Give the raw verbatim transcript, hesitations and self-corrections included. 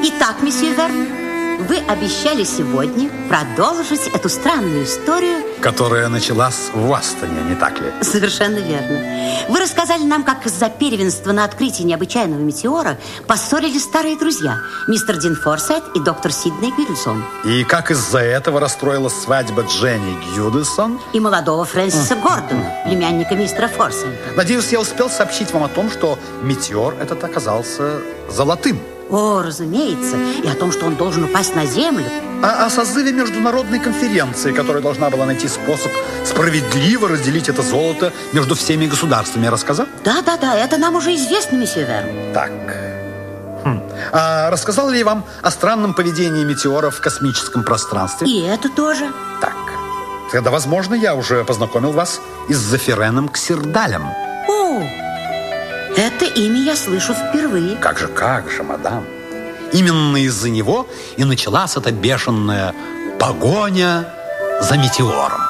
Итак, месье Верн, вы обещали сегодня продолжить эту странную историю, которая началась в Астоне, не так ли? Совершенно верно. Вы рассказали нам, как из-за первенства на открытии необычайного метеора поссорились старые друзья, мистер Дин Форсайт и доктор Сидней Гюдельсон. И как из-за этого расстроилась свадьба Дженни Гюдельсон и молодого Фрэнсиса Гордона, племянника мистера Форсайта. Надеюсь, я успел сообщить вам о том, что метеор этот оказался золотым. О, разумеется, и о том, что он должен упасть на землю. А о созыве международной конференции, которая должна была найти способ справедливо разделить это золото между всеми государствами, я рассказал? Да, да, да, это нам уже известно, месье Верн. Так. Хм. А рассказал ли я вам о странном поведении метеоров в космическом пространстве? И это тоже. Так. Тогда, возможно, я уже познакомил вас и с Зофиреном Ксирдалем. О, это имя я слышу впервые. Как же, как же, мадам. Именно из-за него и началась эта бешеная погоня за метеором.